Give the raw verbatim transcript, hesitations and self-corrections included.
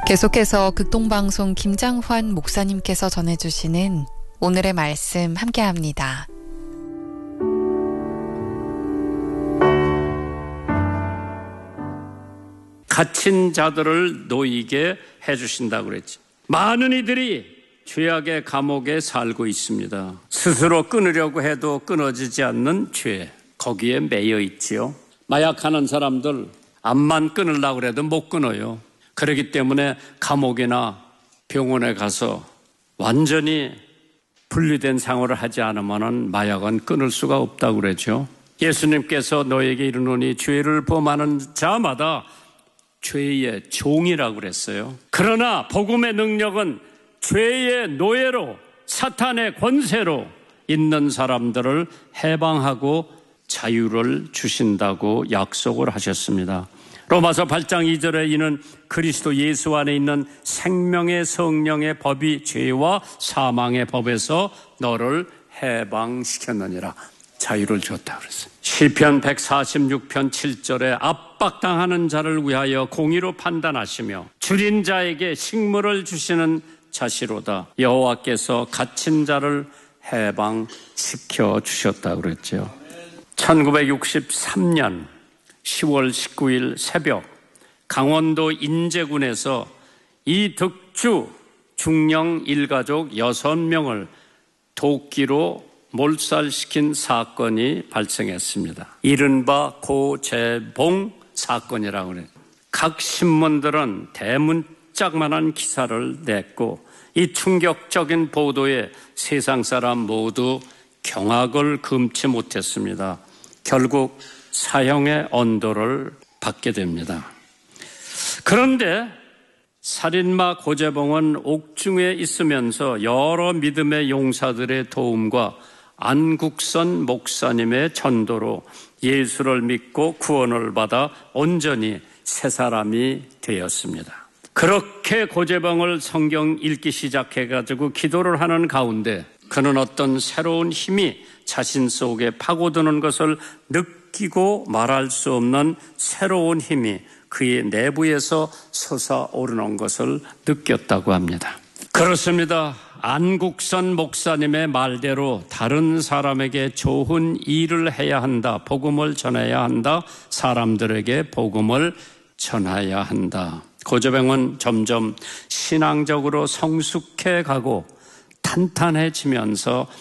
계속해서 극동방송 김장환 목사님께서 전해주시는 오늘의 말씀 함께합니다. 갇힌 자들을 놓이게 해주신다고 그랬지. 많은 이들이 죄악의 감옥에 살고 있습니다. 스스로 끊으려고 해도 끊어지지 않는 죄, 거기에 매여 있지요. 마약하는 사람들 암만 끊으려고 해도 못 끊어요. 그렇기 때문에 감옥이나 병원에 가서 완전히 분리된 생활을 하지 않으면 마약은 끊을 수가 없다고 그러죠. 예수님께서 너에게 이르노니 죄를 범하는 자마다 죄의 종이라고 그랬어요. 그러나 복음의 능력은 죄의 노예로 사탄의 권세로 있는 사람들을 해방하고 자유를 주신다고 약속을 하셨습니다. 로마서 팔 장 이 절에 이는 그리스도 예수 안에 있는 생명의 성령의 법이 죄와 사망의 법에서 너를 해방시켰느니라. 자유를 줬다 그랬어요. 시편 백사십육 편 칠 절에 압박당하는 자를 위하여 공의로 판단하시며 줄인 자에게 식물을 주시는 자시로다. 여호와께서 갇힌 자를 해방시켜 주셨다 그랬죠. 천구백육십삼 년 시월 십구일 새벽 강원도 인제군에서 이득주 중령 일가족 여섯 명을 도끼로 몰살시킨 사건이 발생했습니다. 이른바 고재봉 사건이라고 그래요. 각 신문들은 대문짝만한 기사를 냈고 이 충격적인 보도에 세상 사람 모두 경악을 금치 못했습니다. 결국 사형의 언도를 받게 됩니다. 그런데 살인마 고재봉은 옥중에 있으면서 여러 믿음의 용사들의 도움과 안국선 목사님의 전도로 예수를 믿고 구원을 받아 온전히 새 사람이 되었습니다. 그렇게 고재봉을 성경 읽기 시작해가지고 기도를 하는 가운데 그는 어떤 새로운 힘이 자신 속에 파고드는 것을 느끼고 말할 수 없는 새로운 힘이 그의 내부에서 솟아오르는 것을 느꼈다고 합니다. 그렇습니다. 안국선 목사님의 말대로 다른 사람에게 좋은 일을 해야 한다. 복음을 전해야 한다. 사람들에게 복음을 전해야 한다. 고재봉은 점점 신앙적으로 성숙해 가고 탄탄해지면서